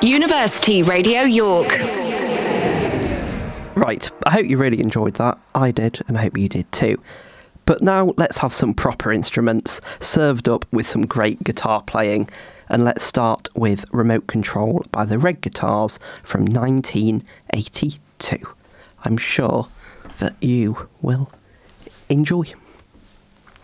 University Radio York. Right, I hope you really enjoyed that. I did, and I hope you did too. But now let's have some proper instruments served up with some great guitar playing. And let's start with Remote Control by the Red Guitars from 1982. I'm sure that you will enjoy.